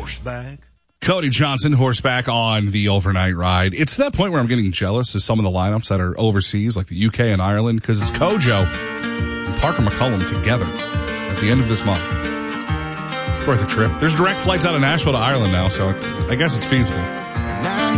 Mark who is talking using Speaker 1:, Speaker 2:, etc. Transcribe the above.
Speaker 1: horseback.
Speaker 2: Cody Johnson, horseback on the overnight ride. It's to that point where I'm getting jealous of some of the lineups that are overseas, like the UK and Ireland, because it's Kojo and Parker McCullum together at the end of this month. It's worth a trip. There's direct flights out of Nashville to Ireland now, so I guess it's feasible.